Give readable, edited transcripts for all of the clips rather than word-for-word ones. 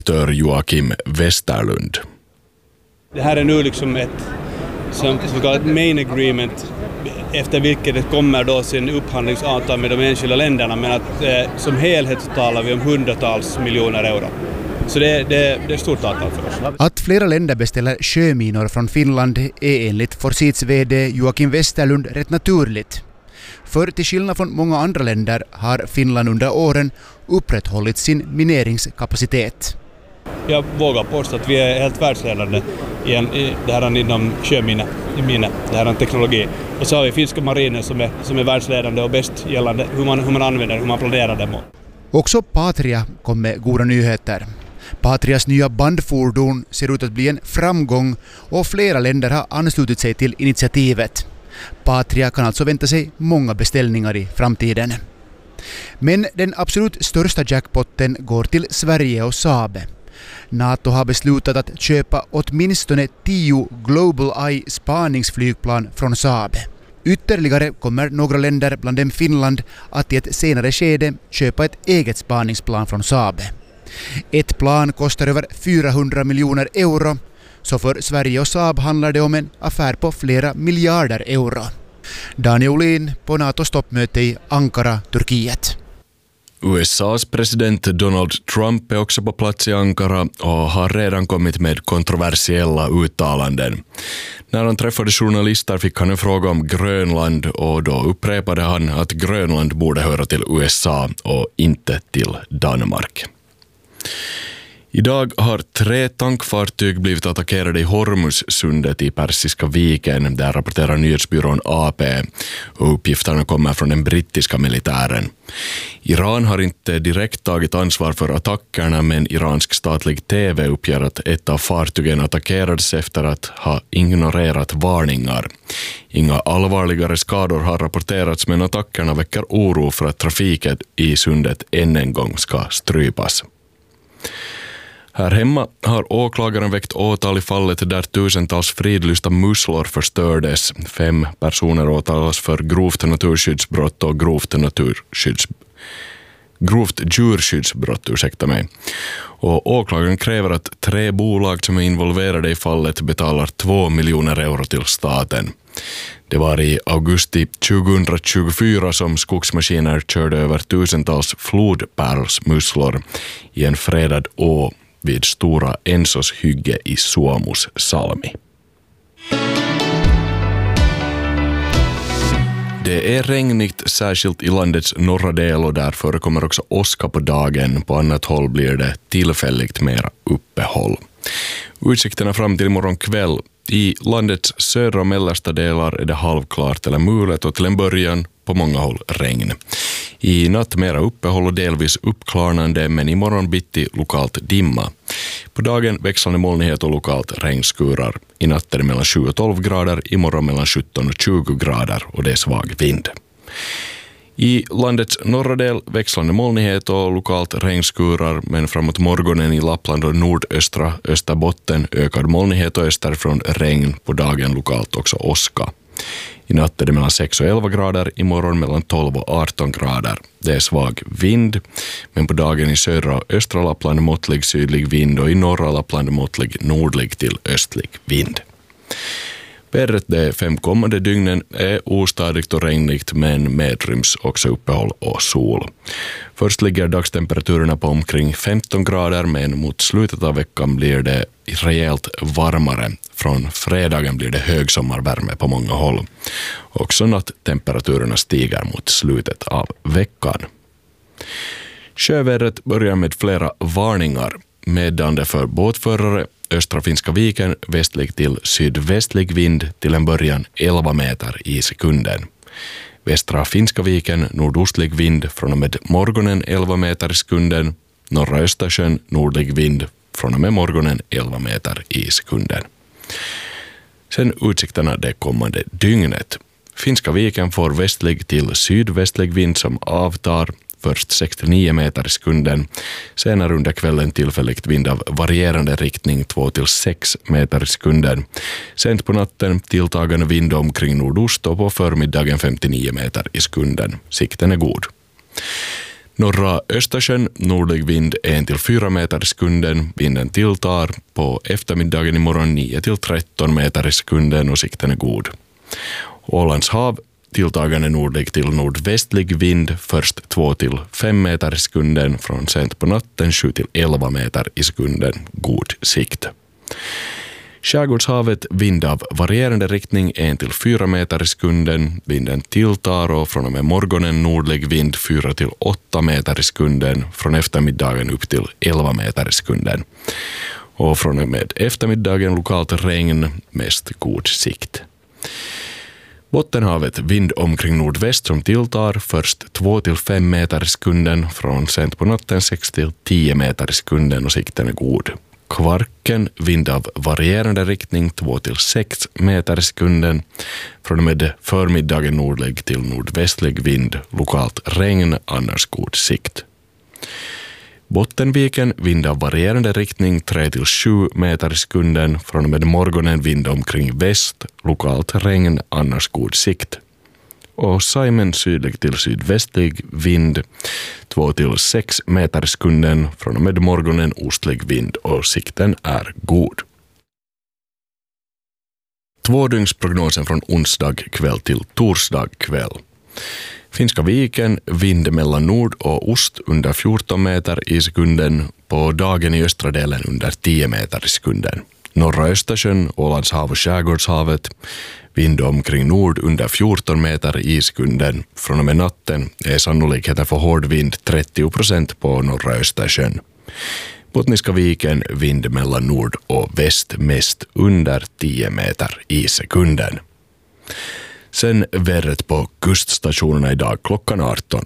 Joakim Westerlund. Det här är nu liksom ett som kallas main agreement efter vilket det kommer då sin upphandlingsavtal med de enskilda länderna, men att som helhet talar vi om hundratals miljoner euro. Så det är ett stort avtal för oss. Att flera länder beställer sjöminor från Finland är enligt Forsits vd Joakim Westerlund rätt naturligt. För till skillnad från många andra länder har Finland under åren upprätthållit sin mineringskapacitet. Jag vågar påstå att vi är helt världsledande i det här inom sjömine, det här teknologi. Och så har vi finska marinen som är världsledande och bäst gällande hur man använder, hur man planerar dem. Också Patria kom med goda nyheter. Patrias nya bandfordon ser ut att bli en framgång och flera länder har anslutit sig till initiativet. Patria kan alltså vänta sig många beställningar i framtiden. Men den absolut största jackpotten går till Sverige och Saab. NATO har beslutat att köpa åtminstone 10 Global Eye spaningsflygplan från Saab. Ytterligare kommer några länder, bland dem Finland, att i ett senare skede köpa ett eget spaningsplan från Saab. Ett plan kostar över 400 miljoner euro, så för Sverige och Saab handlar det om en affär på flera miljarder euro. Daniel Olin på NATOs toppmöte i Ankara, Turkiet. USAs president Donald Trump är också på plats i Ankara och har redan kommit med kontroversiella uttalanden. När han träffade journalister fick han en fråga om Grönland och då upprepade han att Grönland borde höra till USA och inte till Danmark. Idag har 3 tankfartyg blivit attackerade i Hormuzsundet i Persiska viken, där rapporterar nyhetsbyrån AP, och uppgifterna kommer från den brittiska militären. Iran har inte direkt tagit ansvar för attackerna, men iransk statlig TV uppger att ett av fartygen attackerades efter att ha ignorerat varningar. Inga allvarligare skador har rapporterats, men attackerna väcker oro för att trafiken i sundet än en gång ska strypas. Här hemma har åklagaren väckt åtal i fallet där tusentals fridlysta musslor förstördes. 5 personer åtalas för grovt naturskyddsbrott och grovt djurskyddsbrott, Och åklagaren kräver att 3 bolag som är involverade i fallet betalar 2 miljoner euro till staten. Det var i augusti 2024 som skogsmaskiner körde över tusentals flodpärlsmusslor i en fredad å vid Stora Ensos hygge i Suomus salmi. Det är regnigt särskilt i landets norra del och där förekommer också åska på dagen. På annat håll blir det tillfälligt mera uppehåll. Utsikterna fram till imorgon kväll. I landets södra och mellersta delar är det halvklart eller mulet och till en början på många håll regn. I natt mera uppehåll och delvis uppklarnande, men imorgon bitti lokalt dimma. På dagen växlande molnighet och lokalt regnskurar. I natt är det mellan 7 och 12 grader, imorgon mellan 17 och 20 grader och det är svag vind. I landets norra del växlande molnighet och lokalt regnskurar, men framåt morgonen i Lappland och nordöstra Österbotten ökad molnighet och österifrån regn, på dagen lokalt också åska. I natt är det mellan 6 och 11 grader, imorgon mellan 12 och 18 grader. Det är svag vind, men på dagen i södra och östra Lappland måttlig sydlig vind och i norra Lappland måttlig nordlig till östlig vind. Vädret de 5 kommande dygnen är ostadigt och regnigt, men medryms också uppehåll och sol. Först ligger dagstemperaturerna på omkring 15 grader, men mot slutet av veckan blir det rejält varmare. Från fredagen blir det högsommarvärme på många håll. Också natttemperaturerna stiger mot slutet av veckan. Sjövädret börjar med flera varningar. Meddelande för båtförare: östra Finska viken, västlig till sydvästlig vind, till en början 11 meter i sekunden. Västra Finska viken, nordostlig vind från och med morgonen 11 meter i sekunden. Norra Östersjön, nordlig vind från och med morgonen 11 meter i sekunden. Sen utsikterna det kommande dygnet. Finska viken får västlig till sydvästlig vind som avtar. Först 69 meter i sekunden, senare under kvällen tillfälligt vind av varierande riktning 2-6 meter i sekunden. Sent på natten tilltagande vind omkring nordost och på förmiddagen 59 meter i sekunden. Sikten är god. Norra Östersjön, nordlig vind 1-4 meter i sekunden. Vinden tilltar på eftermiddagen imorgon 9-13 meter i sekunden och sikten är god. Ålands hav, tilltagande nordlig till nordvästlig vind, först 2-5 meter i sekunden, från sent på natten 7-11 meter i sekunden, god sikt. Skärgårdshavet, vind av varierande riktning 1-4 meter i sekunden, vinden tilltar och från och med morgonen nordlig vind 4-8 meter i sekunden, från eftermiddagen upp till 11 meter i sekunden. Och från och med eftermiddagen lokalt regn, mest god sikt. Bottenhavet, vind omkring nordväst som tilltar, först 2-5 meter i sekunden, från sent på natten 6-10 meter i sekunden och sikten är god. Kvarken, vind av varierande riktning 2-6 meter i sekunden, från och med förmiddagen nordlig till nordvästlig vind, lokalt regn, annars god sikt. Bottenviken, vind av varierande riktning 3-7 meter i sekunden, från och med morgonen vind omkring väst, lokalt regn, annars god sikt. Och Saimen, sydlig till sydvästlig vind 2-6 meter i sekunden, från och med morgonen ostlig vind och sikten är god. Tvådygnsprognosen från onsdag kväll till torsdag kväll. Finska viken, vind mellan nord och ost under 14 meter i sekunden, på dagen i östra delen under 10 meter i sekunden. Norra Östersjön, Ålands hav och Skärgårdshavet, vind omkring nord under 14 meter i sekunden. Från och med natten är sannolikheten för hård vind 30% på norra Östersjön. Bottniska viken, vind mellan nord och väst, mest under 10 meter i sekunden. Sen vädret på kuststationerna idag klockan 18.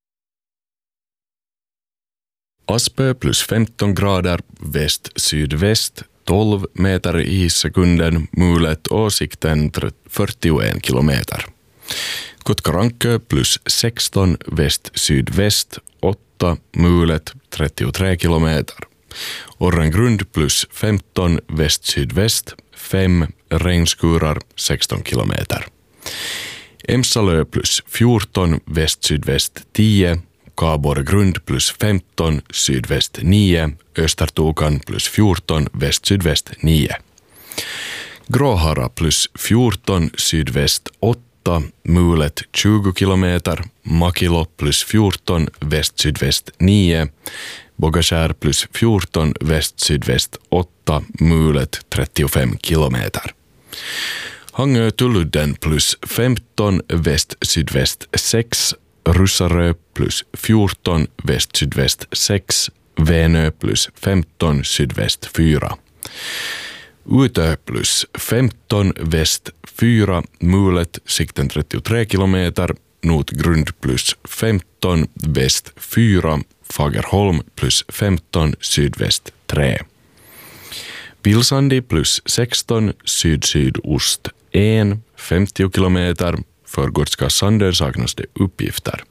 Aspö plus 15 grader, väst-sydväst, 12 meter i sekunden, mulet och sikten 41 kilometer. Kotkarankö plus 16, väst-sydväst, 8, mulet 33 kilometer. Orrengrund plus 15, väst-sydväst, 5, regnskurar 16 kilometer. Emsalö plus 14, väst-sydväst 10, Kaborgrund plus 15, sydväst 9, Östertokan plus 14, väst-sydväst 9. Gråhara plus 14, sydväst 8, mulet 20 kilometer, Makilo plus 14, väst-sydväst 9, Bogaskär plus 14, väst-sydväst 8, mulet 35 kilometer. Hangö Tulludden plus 15, väst-sydväst 6, Russarö plus 14, väst-sydväst 6, Vänö plus 15, sydväst 4. Utö plus 15, väst 4, mulet, sikten 33 kilometer, Notgrund plus 15, väst 4, Fagerholm plus 15, sydväst 3. Pilsandi plus 16, syd-sydost 1, 50 kilometer, för Gotska Sander saknas det uppgifter.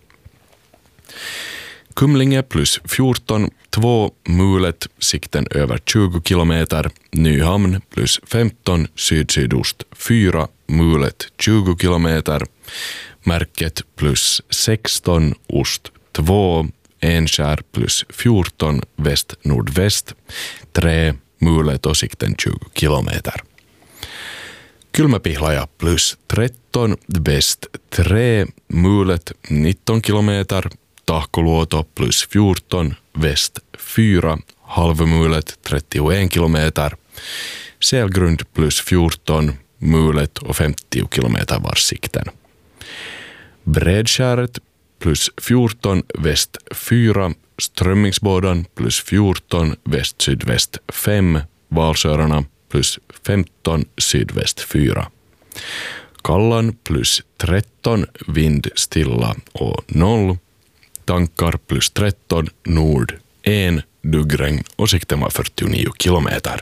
Kumlinge plus 14, 2, mulet, sikten över 20 kilometer, Nyhamn plus 15, syd-sydost 4, mulet 20 kilometer, Märket plus 16, ost 2, Enskär plus 14, väst-nordväst, 3, mulet och sikten 20 kilometer. Kylmäpihlaja plus 13, väst 3, mulet 19 kilometer, Tahkoluoto plus 14, väst 4, halvmulet 31 kilometer, Sälgrund plus 14, mulet och 50 kilometer var sikten. Bredskäret plus 14, väst 4, Strömmingsbådan plus 14, väst-sydväst 5, Valsörarna plus 15, sydväst 4. Kallan plus 13, vind stilla och 0. Tankar plus 13, nord 1, duggregn och sikten var 49 kilometer.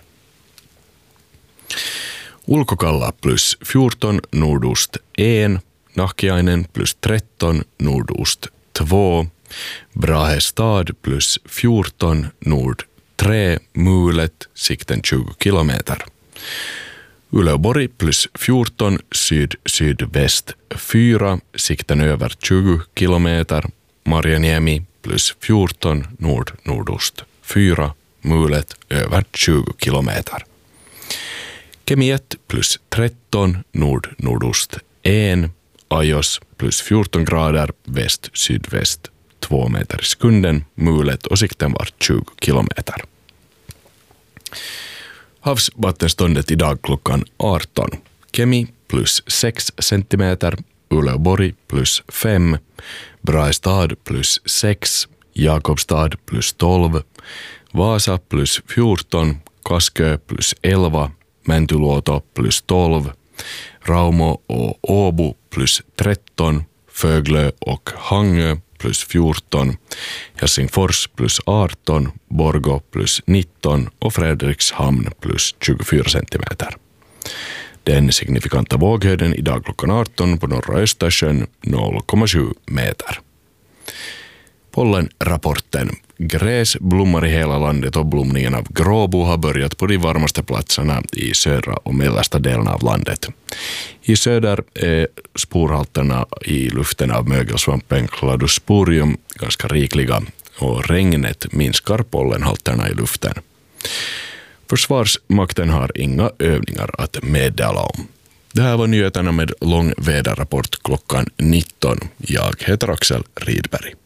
Ulkokalla plus 14, nordost 1, Nahkiainen plus 13, nordost 2, Brahestad plus 14, nord 3, mulet, sikten 20 kilometer. Uleåborg plus 14, syd-sydväst 4, sikten över 20 kilometer. Marjaniemi plus 14 nord-nordost, 4 mulet över 20 kilometer. Kemi 1 plus 13 nord-nordost, 1 Ajos plus 14 grader väst-sydväst, 2 meter i sekunden, mulet och sikten var 20 kilometer. Havsvattenståndet idag klockan 18. Kemi plus 6 centimeter, Uleåborg plus 5, Brastad plus 6, Jakobstad plus 12, Vasa plus 14, Kaskö plus 11, Mäntyluoto plus 12, Raumo och Åbo plus 13, Föglö och Hangö plus 14, Helsingfors plus 18, Borgå plus 19 och Fredrikshamn plus 24 centimeter. Den signifikanta våghöjden idag klockan 18 på norra Östersjön 0,7 meter. Pollenrapporten. Gräs blommar i hela landet och blomningen av gråbo har börjat på de varmaste platserna i södra och mellersta delen av landet. I söder är sporhalterna i luften av mögelsvampen Cladosporium ganska rikliga och regnet minskar pollenhalterna i luften. Försvarsmakten har inga övningar att meddela om. Det här var nyheterna med lång väderrapport klockan 19. Jag heter Axel Rydberg.